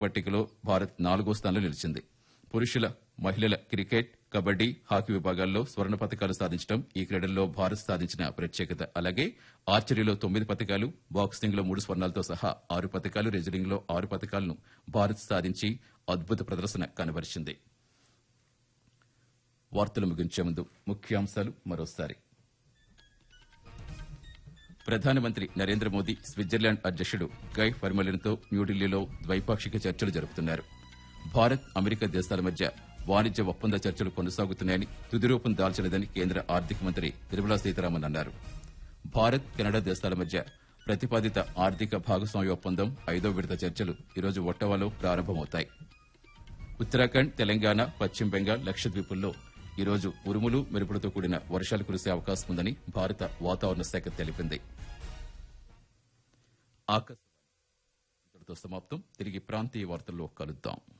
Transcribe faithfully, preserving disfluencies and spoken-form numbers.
పట్టికలో భారత్ నాలుగో స్థానంలో నిలిచింది. పురుషుల, మహిళల క్రికెట్, కబడ్డీ, హాకీ విభాగాల్లో స్వర్ణ పతకాలు సాధించడం ఈ క్రీడల్లో భారత్ సాధించిన ప్రత్యేకత. అలాగే ఆర్చరీలో తొమ్మిది పతకాలు, బాక్సింగ్లో మూడు స్వర్ణాలతో సహా ఆరు పతకాలు, రెజ్లింగ్లో ఆరు పతకాలను భారత్ సాధించి అద్భుత ప్రదర్శన కనబరిచింది. వార్తలు ముగించే ముందు ముఖ్యాంశాలు మరోసారి. ప్రధానమంత్రి నరేంద్ర మోదీ స్విట్జర్లాండ్ అధ్యక్షుడు గై ఫర్మెలిన్తో న్యూఢిల్లీలో ద్వైపాక్షిక చర్చలు జరుపుతున్నారు. భారత్, అమెరికా దేశాల మధ్య వాణిజ్య ఒప్పంద చర్చలు కొనసాగుతున్నాయని, తుది రూపం దాల్చలేదని కేంద్ర ఆర్థిక మంత్రి నిర్మలా సీతారామన్ అన్నారు. భారత్, కెనడా దేశాల మధ్య ప్రతిపాదిత ఆర్థిక భాగస్వామ్య ఒప్పందం ఐదో విడత చర్చలు ఈరోజు ఒట్టవాలో ప్రారంభమవుతాయి. ఉత్తరాఖండ్, తెలంగాణ, పశ్చిమ బెంగాల్, లక్షద్వీపుల్లో ఈరోజు ఉరుములు, మెరుపులతో కూడిన వర్షాలు కురిసే అవకాశం ఉందని భారత వాతావరణ శాఖ తెలిపింది. ఆకాశవాణి సమాప్తం. తిరిగి ప్రాంతీయ వార్తల్లో కలుద్దాం.